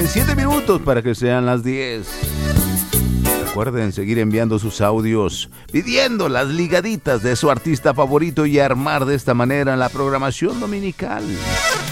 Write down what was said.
7 minutos para que sean las 10. Recuerden seguir enviando sus audios, pidiendo las ligaditas de su artista favorito y armar de esta manera la programación dominical.